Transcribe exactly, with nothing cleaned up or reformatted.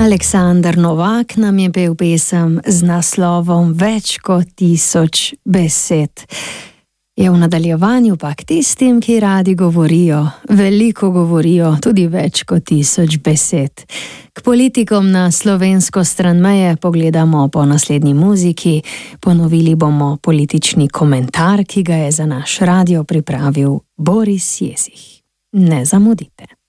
Aleksander Novak nam je pel pesem z naslovom Več kot tisoč besed. Je v nadaljevanju pa k tistim, ki radi govorijo, veliko govorijo, tudi več kot tisoč besed. K politikom na slovensko stran meje pogledamo po naslednji muziki, ponovili bomo politični komentar, ki ga je za naš radio pripravil Boris Jesih. Ne zamudite.